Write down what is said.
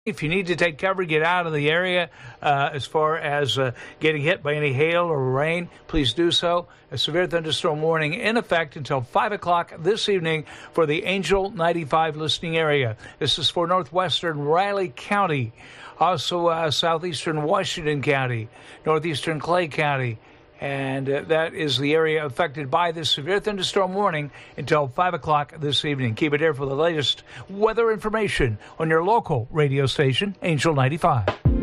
If you need to take cover, get out of the area. As far as getting hit by any hail or rain, please do so. A severe thunderstorm warning in effect until 5 o'clock this evening for the Angel 95 listening area. This is for northwestern Riley County, also southeastern Washington County, northeastern Clay County. And that is the area affected by this severe thunderstorm warning until 5 o'clock this evening. Keep it here for the latest weather information on your local radio station, Angel 95.